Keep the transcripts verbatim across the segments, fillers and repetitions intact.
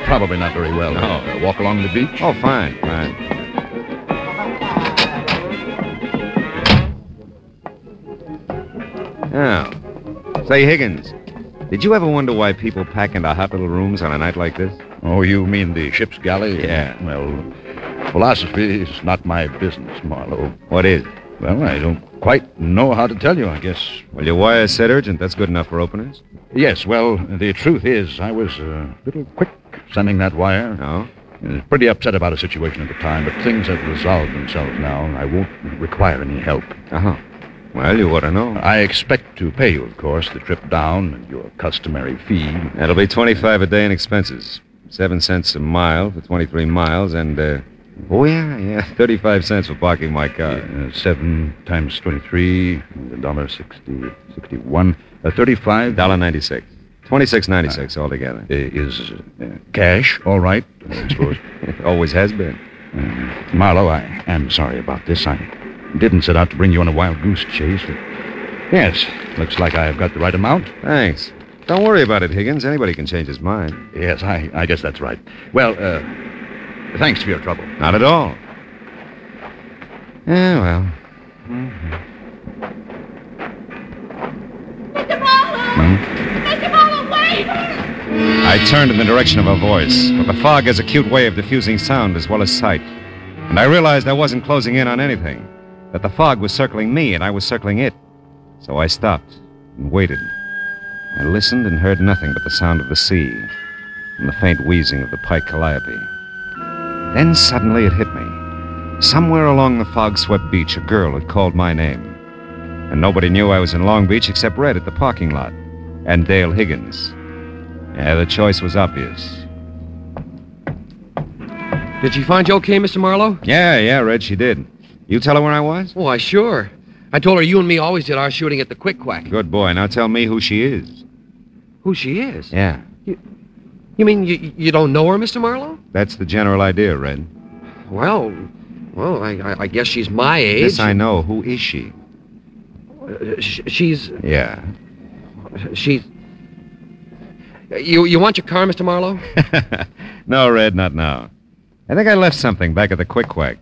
probably not very well. No. Uh, walk along the beach? Oh, fine, fine. Now, say, Higgins, did you ever wonder why people pack into hot little rooms on a night like this? Oh, you mean the ship's galley? Yeah. Well, philosophy is not my business, Marlowe. What is? Well, I don't quite know how to tell you, I guess. Well, your wire said urgent. That's good enough for openers. Yes, well, the truth is, I was a little quick sending that wire. No? I was pretty upset about a situation at the time, but things have resolved themselves now, and I won't require any help. Uh-huh. Well, you ought to know. I expect to pay you, of course, the trip down and your customary fee. That'll be twenty-five a day in expenses. Seven cents a mile for twenty-three miles, and, uh... oh, yeah, yeah, thirty-five cents for parking my car. Uh, seven times twenty-three, a dollar sixty, sixty-one, uh, thirty-five. Dollar ninety-six. Twenty-six ninety-six uh, altogether. Uh, is uh, cash all right? I suppose. It always has been. Uh, Marlowe, I am sorry about this. I didn't set out to bring you on a wild goose chase. But yes, looks like I've got the right amount. Thanks. Don't worry about it, Higgins. Anybody can change his mind. Yes, I, I guess that's right. Well, uh, thanks for your trouble. Not at all. Yeah, well. Mm-hmm. Mister Marlowe! Hmm? Mister Marlowe, wait! I turned in the direction of her voice, but the fog has a cute way of diffusing sound as well as sight. And I realized I wasn't closing in on anything, that the fog was circling me and I was circling it. So I stopped and waited. I listened and heard nothing but the sound of the sea and the faint wheezing of the Pike Calliope. Then suddenly it hit me. Somewhere along the fog-swept beach, a girl had called my name. And nobody knew I was in Long Beach except Red at the parking lot and Dale Higgins. Yeah, the choice was obvious. Did she find you okay, Mister Marlowe? Yeah, yeah, Red, she did. You tell her where I was? Oh, I sure. I told her you and me always did our shooting at the Quick Quack. Good boy. Now tell me who she is. Who she is? Yeah. You, you mean you, you don't know her, Mister Marlowe? That's the general idea, Red. Well, well, I, I, I guess she's my age. This I know. Who is she? Uh, sh- she's... Yeah. She's... You, you want your car, Mister Marlowe? No, Red, not now. I think I left something back at the Quick Quack.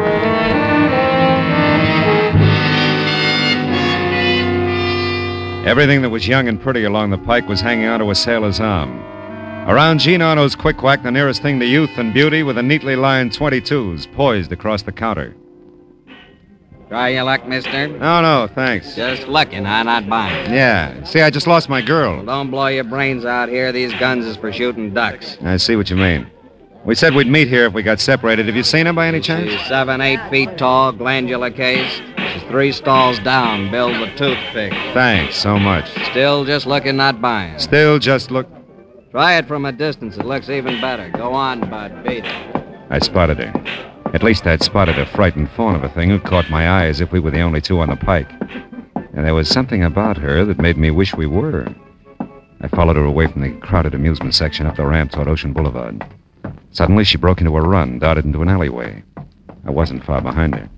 Everything that was young and pretty along the pike was hanging onto a sailor's arm. Around Gene Arno's Quick Quack, the nearest thing to youth and beauty were the neatly lined twenty-twos poised across the counter. Try your luck, mister? No, no, thanks. Just looking, huh? Not buying. Yeah. See, I just lost my girl. Well, don't blow your brains out here. These guns is for shooting ducks. I see what you mean. We said we'd meet here if we got separated. Have you seen her by any chance? She's seven, eight feet tall, glandular case. She's three stalls down, built with toothpick. Thanks so much. Still just looking, not buying. Still just look... Try it from a distance. It looks even better. Go on, bud. Beat it. I spotted her. At least I'd spotted a frightened fawn of a thing who caught my eye as if we were the only two on the pike. And there was something about her that made me wish we were. I followed her away from the crowded amusement section up the ramp toward Ocean Boulevard. Suddenly, she broke into a run, darted into an alleyway. I wasn't far behind her.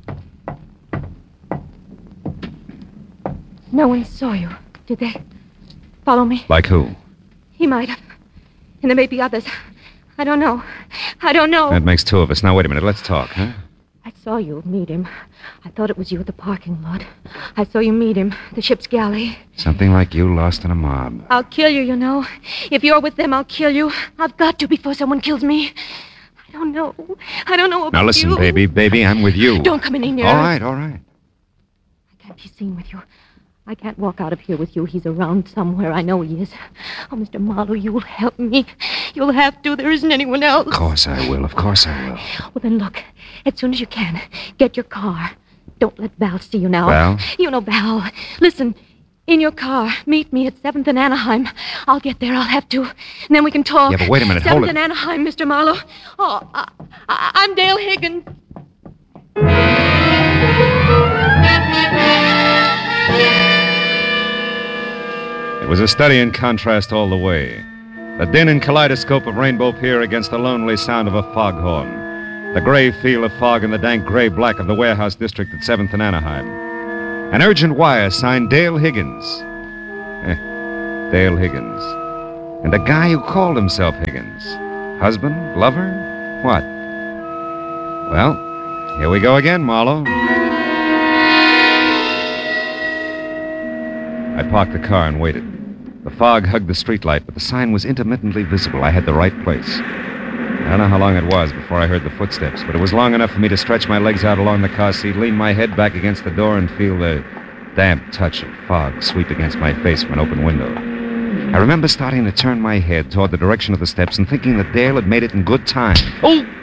No one saw you, did they? Follow me. Like who? He might have. And there may be others. I don't know. I don't know. That makes two of us. Now, wait a minute. Let's talk, huh? I saw you meet him. I thought it was you at the parking lot. I saw you meet him, the ship's galley. Something like you lost in a mob. I'll kill you, you know. If you're with them, I'll kill you. I've got to before someone kills me. I don't know. I don't know about you. Now, listen, you. baby. Baby, I'm with you. Don't come any nearer. All right, all right. I can't be seen with you. I can't walk out of here with you. He's around somewhere. I know he is. Oh, Mister Marlowe, you'll help me. You'll have to. There isn't anyone else. Of course I will. Of course I will. Well, then look. As soon as you can, get your car. Don't let Val see you now. Val? You know Val. Listen, in your car. Meet me at seventh and Anaheim. I'll get there. I'll have to. And then we can talk. Yeah, but wait a minute. seventh Hold it. and Anaheim, Mister Marlowe. Oh, I, I, I'm Dale Higgins. It was a study in contrast all the way. The din and kaleidoscope of Rainbow Pier against the lonely sound of a foghorn. The gray feel of fog and the dank gray black of the warehouse district at seventh and Anaheim. An urgent wire signed Dale Higgins. Eh, Dale Higgins. And a guy who called himself Higgins. Husband? Lover? What? Well, here we go again, Marlowe. I parked the car and waited. The fog hugged the streetlight, but the sign was intermittently visible. I had the right place. I don't know how long it was before I heard the footsteps, but it was long enough for me to stretch my legs out along the car seat, lean my head back against the door, and feel the damp touch of fog sweep against my face from an open window. I remember starting to turn my head toward the direction of the steps and thinking that Dale had made it in good time. Oh!